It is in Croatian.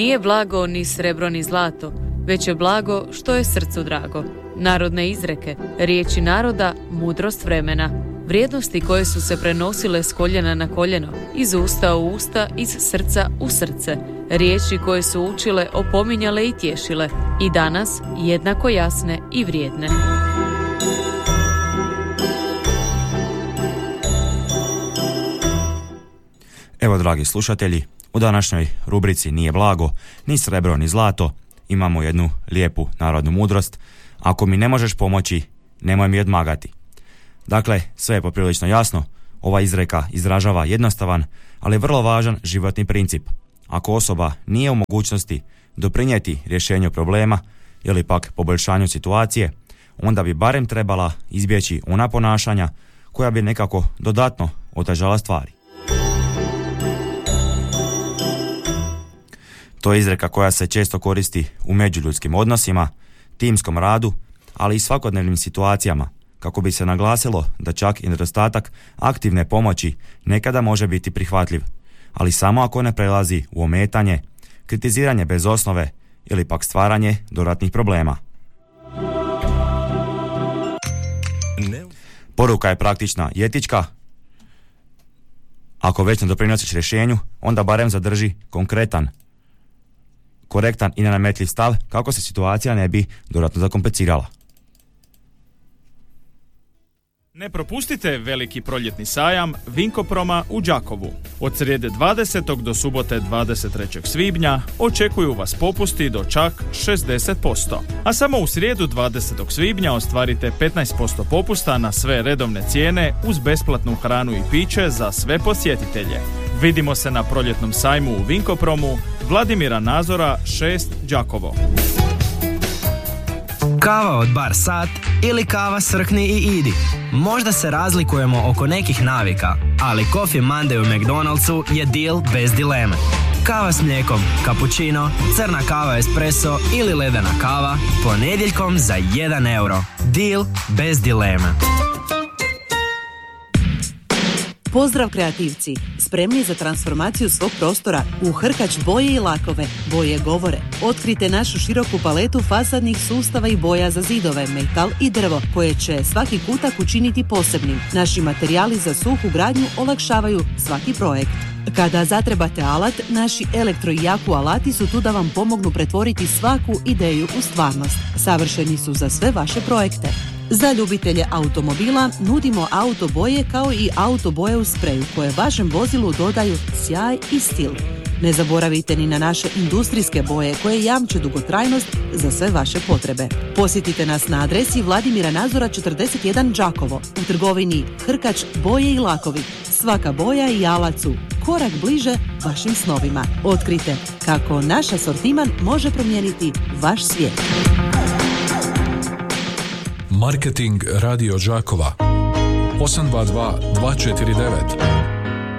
Nije blago ni srebro ni zlato, već je blago što je srcu drago. Narodne izreke, riječi naroda, mudrost vremena. Vrijednosti koje su se prenosile s koljena na koljeno, iz usta u usta, iz srca u srce. Riječi koje su učile, opominjale i tješile. I danas jednako jasne i vrijedne. Evo, dragi slušatelji, u današnjoj rubrici Nije blago, ni srebro, ni zlato, imamo jednu lijepu narodnu mudrost. Ako mi ne možeš pomoći, nemoj mi odmagati. Dakle, sve je poprilično jasno. Ova izreka izražava jednostavan, ali vrlo važan životni princip. Ako osoba nije u mogućnosti doprinijeti rješenju problema ili pak poboljšanju situacije, onda bi barem trebala izbjeći ona ponašanja koja bi nekako dodatno otežala stvari. To je izreka koja se često koristi u međuljudskim odnosima, timskom radu, ali i svakodnevnim situacijama, kako bi se naglasilo da čak i nedostatak aktivne pomoći nekada može biti prihvatljiv, ali samo ako ne prelazi u ometanje, kritiziranje bez osnove ili pak stvaranje dodatnih problema. Poruka je praktična i etička. Ako već ne doprinosiš rješenju, onda barem zadrži korektan i nenametljiv stav kako se situacija ne bi dodatno zakomplicirala. Ne propustite veliki proljetni sajam Vinkoproma u Đakovu. Od srijede 20. do subote 23. svibnja očekuju vas popusti do čak 60%. A samo u srijedu 20. svibnja ostvarite 15% popusta na sve redovne cijene uz besplatnu hranu i piće za sve posjetitelje. Vidimo se na proljetnom sajmu u Vinkopromu, Vladimira Nazora 6 Đakovo. Kava od Bar Sat ili kava Srkni i idi. Možda se razlikujemo oko nekih navika, ali Coffee Monday u McDonald'su je deal bez dileme. Kava s mlijekom, cappuccino, crna kava espresso ili ledena kava ponedjeljkom za 1 euro. Deal bez dileme. Pozdrav kreativci! Spremni za transformaciju svog prostora u Hrkač boje i lakove. Boje govore. Otkrite našu široku paletu fasadnih sustava i boja za zidove, metal i drvo, koje će svaki kutak učiniti posebnim. Naši materijali za suhu gradnju olakšavaju svaki projekt. Kada zatrebate alat, naši elektro i jaku alati su tu da vam pomognu pretvoriti svaku ideju u stvarnost. Savršeni su za sve vaše projekte. Za ljubitelje automobila nudimo auto boje kao i auto boje u spreju koje vašem vozilu dodaju sjaj i stil. Ne zaboravite ni na naše industrijske boje koje jamče dugotrajnost za sve vaše potrebe. Posjetite nas na adresi Vladimira Nazora 41 Đakovo u trgovini Hrkač boje i lakovi. Svaka boja i alat su korak bliže vašim snovima. Otkrite kako naš asortiman može promijeniti vaš svijet. Marketing Radio Đakova 822 249